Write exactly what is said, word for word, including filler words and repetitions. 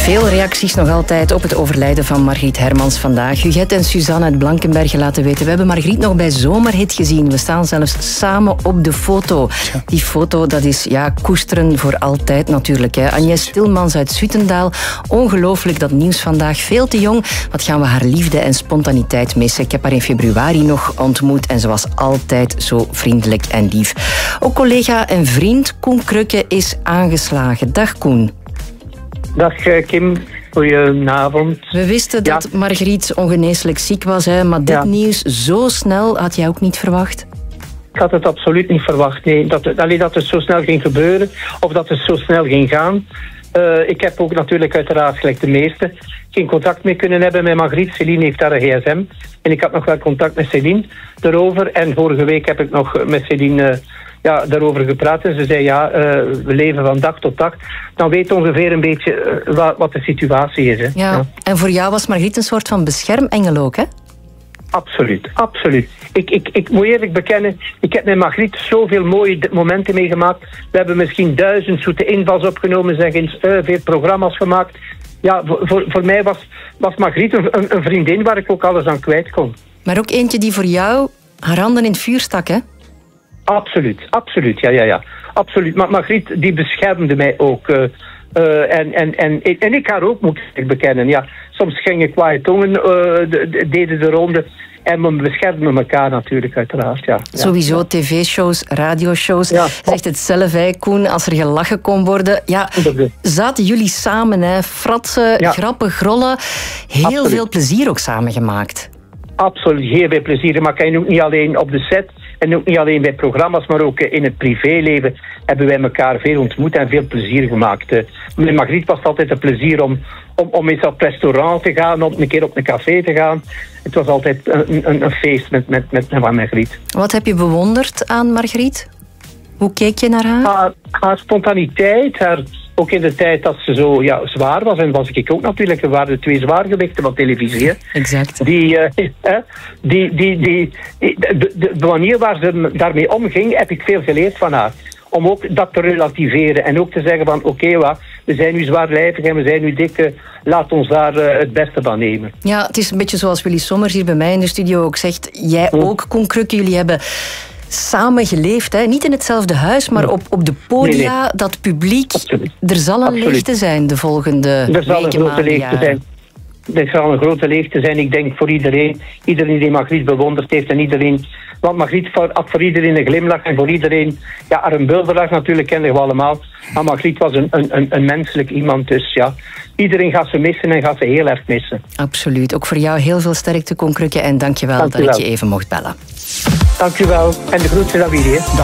Veel reacties nog altijd op het overlijden van Margriet Hermans vandaag. Huguette en Suzanne uit Blankenberge laten weten: we hebben Margriet nog bij Zomerhit gezien. We staan zelfs samen op de foto. Ja. Die foto, dat is ja, koesteren voor altijd natuurlijk. Hè. Agnes Stilmans uit Zutendaal. Ongelooflijk, dat nieuws vandaag. Veel te jong. Wat gaan we haar liefde en spontaniteit missen. Ik heb haar in februari nog ontmoet en ze was altijd zo vriendelijk en lief. Ook collega en vriend Koen Krukke is aangeslagen. Dag Koen. Dag Kim, goedenavond. We wisten dat ja. Margriet ongeneeslijk ziek was, hè, maar dit ja. nieuws zo snel had jij ook niet verwacht? Ik had het absoluut niet verwacht, nee. Dat het, alleen dat het zo snel ging gebeuren, of dat het zo snel ging gaan. Uh, ik heb ook natuurlijk uiteraard, gelijk de meesten, geen contact meer kunnen hebben met Margriet. Céline heeft daar een gsm. En ik had nog wel contact met Céline erover. En vorige week heb ik nog met Céline uh, ja, daarover gepraat. En ze zei, ja, uh, we leven van dag tot dag. Dan weet ongeveer een beetje uh, wat, wat de situatie is. Hè. Ja. Ja. En voor jou was Margriet een soort van beschermengel ook, hè? Absoluut, absoluut. Ik, ik, ik moet eerlijk bekennen, ik heb met Margriet zoveel mooie momenten meegemaakt. We hebben misschien duizend zoete invals opgenomen, zeg eens, uh, veel programma's gemaakt. Ja, voor, voor, voor mij was, was Margriet een, een, een vriendin waar ik ook alles aan kwijt kon. Maar ook eentje die voor jou haar handen in het vuur stak, hè? Absoluut, absoluut, ja, ja, ja. Absoluut. Maar Margriet, die beschermde mij ook. Uh, uh, en, en, en, en ik haar ook, moet ik bekennen. Ja, soms gingen kwaaie tongen, uh, de, de, deden de ronde. En we beschermen elkaar natuurlijk, uiteraard. Ja. Ja. Sowieso tv-shows, radioshows. Ja. Zegt het zelf, hè, Koen, als er gelachen kon worden. Ja, zaten jullie samen, hè? Fratsen, ja. grappen, grollen. Heel Absoluut. Veel plezier ook samen gemaakt. Absoluut, heel veel plezier. Maar kan je ook niet alleen op de set en ook niet alleen bij programma's, maar ook in het privéleven hebben wij elkaar veel ontmoet en veel plezier gemaakt. Met Margriet was het altijd een plezier om, om, om eens op restaurant te gaan, om een keer op een café te gaan. Het was altijd een, een, een feest met, met, met, met Margriet. Wat heb je bewonderd aan Margriet? Hoe keek je naar haar? Haar, haar spontaniteit, haar, ook in de tijd dat ze zo ja, zwaar was. En was ik ook natuurlijk. Er waren twee zwaargewichten van televisie. Exact. Die, uh, eh, die, die, die, die, de, de, de manier waar ze daarmee omging, heb ik veel geleerd van haar. Om ook dat te relativeren. En ook te zeggen van, oké, okay, we zijn nu zwaarlijvig en we zijn nu dik. Uh, laat ons daar uh, het beste van nemen. Ja, het is een beetje zoals Willy Sommers hier bij mij in de studio ook zegt. Jij hm. ook, Koen Krukke, jullie hebben samen geleefd, hè? Niet in hetzelfde huis, maar op, op de podia, nee, nee. dat publiek. Absoluut. Er zal een Absoluut. leegte zijn de volgende weken, Er zal een grote leegte zijn. Er zal een grote leegte zijn, ik denk, voor iedereen. Iedereen die Margriet bewonderd heeft en iedereen. Want Margriet had voor iedereen een glimlach en voor iedereen. Ja, Arm Bulderlag natuurlijk kennen we allemaal. Maar Margriet was een, een, een menselijk iemand, dus ja. Iedereen gaat ze missen en gaat ze heel erg missen. Absoluut. Ook voor jou heel veel sterkte, Koen Krukke. En dank je wel dat ik je even mocht bellen. Dank je wel. En de groetjes aan jullie.